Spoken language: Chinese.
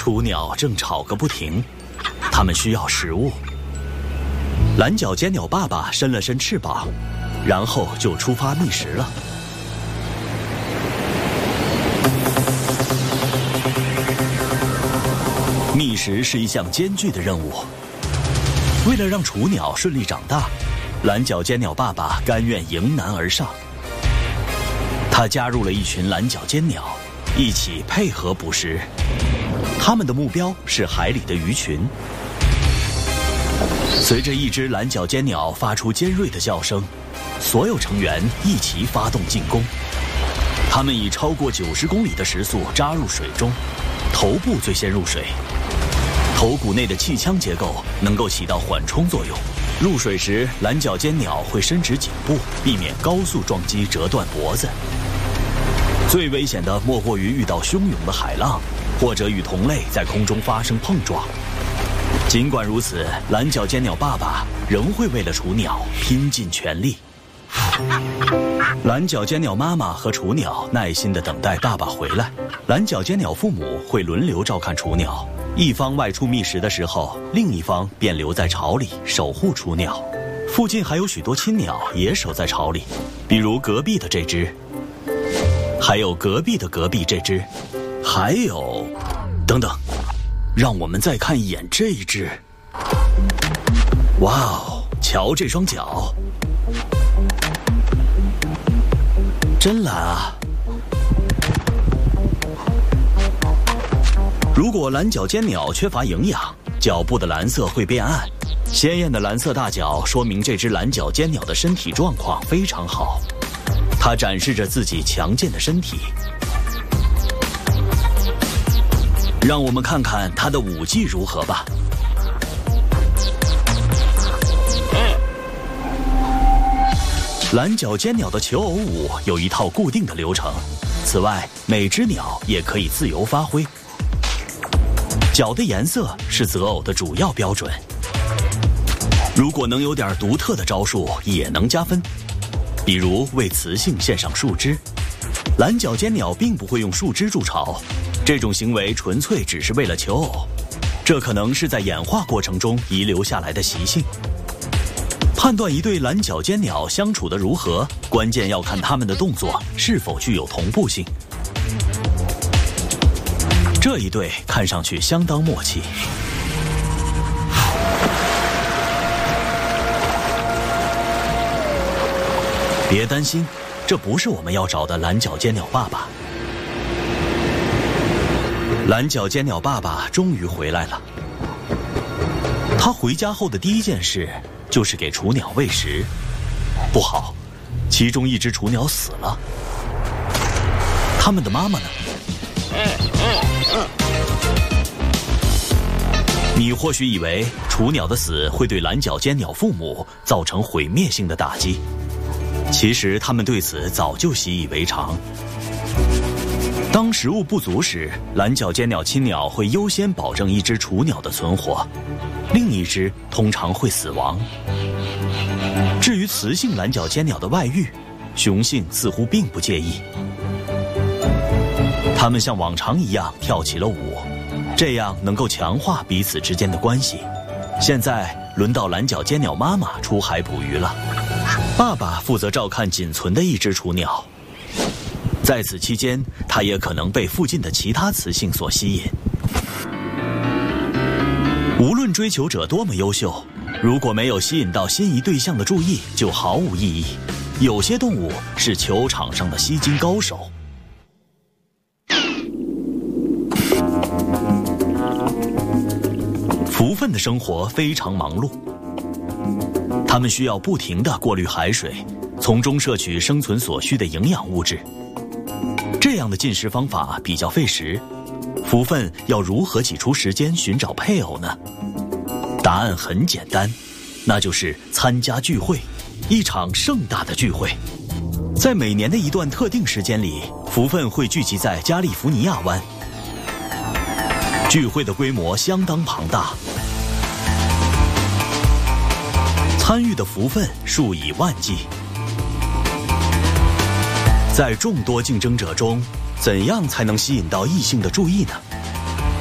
雏鸟正吵个不停，它们需要食物。蓝脚尖鸟爸爸伸了伸翅膀，然后就出发觅食了。觅食是一项艰巨的任务，为了让雏鸟顺利长大，蓝脚尖鸟爸爸甘愿迎难而上。他加入了一群蓝脚尖鸟，一起配合捕食。他们的目标是海里的鱼群。随着一只蓝脚尖鸟发出尖锐的叫声，所有成员一齐发动进攻。他们以超过90公里的时速扎入水中，头部最先入水。头骨内的气腔结构能够起到缓冲作用。入水时，蓝脚尖鸟会伸直颈部，避免高速撞击折断脖子。最危险的莫过于遇到汹涌的海浪，或者与同类在空中发生碰撞。尽管如此，蓝脚尖鸟爸爸仍会为了雏鸟拼尽全力。蓝脚尖鸟妈妈和雏鸟耐心地等待爸爸回来。蓝脚尖鸟父母会轮流照看雏鸟，一方外出觅食的时候，另一方便留在巢里守护雏鸟。附近还有许多亲鸟也守在巢里，比如隔壁的这只，还有隔壁的隔壁这只，还有……等等，让我们再看一眼这一只。哇哦，瞧这双脚，真蓝啊！如果蓝脚尖鸟缺乏营养，脚部的蓝色会变暗。鲜艳的蓝色大脚说明这只蓝脚尖鸟的身体状况非常好，它展示着自己强健的身体。让我们看看它的舞技如何吧。蓝脚尖鸟的求偶舞有一套固定的流程，此外，每只鸟也可以自由发挥。脚的颜色是择偶的主要标准，如果能有点独特的招数也能加分，比如为雌性献上树枝。蓝脚尖鸟并不会用树枝筑巢，这种行为纯粹只是为了求偶，这可能是在演化过程中遗留下来的习性。判断一对蓝脚尖鸟相处得如何，关键要看它们的动作是否具有同步性。这一对看上去相当默契。别担心，这不是我们要找的蓝脚尖鸟爸爸。蓝脚尖鸟爸爸终于回来了。他回家后的第一件事就是给雏鸟喂食。不好，其中一只雏鸟死了。它们的妈妈呢？你或许以为雏鸟的死会对蓝脚尖鸟父母造成毁灭性的打击，其实他们对此早就习以为常。当食物不足时，蓝脚尖鸟亲鸟会优先保证一只雏鸟的存活，另一只通常会死亡。至于雌性蓝脚尖鸟的外遇，雄性似乎并不介意。它们像往常一样跳起了舞，这样能够强化彼此之间的关系。现在轮到蓝脚尖鸟妈妈出海捕鱼了，爸爸负责照看仅存的一只雏鸟。在此期间，他也可能被附近的其他雌性所吸引。无论追求者多么优秀，如果没有吸引到心仪对象的注意，就毫无意义。有些动物是球场上的吸金高手。蝠鲼的生活非常忙碌，它们需要不停地过滤海水，从中摄取生存所需的营养物质。这样的进食方法比较费时，蝠鲼要如何挤出时间寻找配偶呢？答案很简单，那就是参加聚会，一场盛大的聚会。在每年的一段特定时间里，蝠鲼会聚集在加利福尼亚湾。聚会的规模相当庞大，参与的蝠鲼数以万计。在众多竞争者中，怎样才能吸引到异性的注意呢？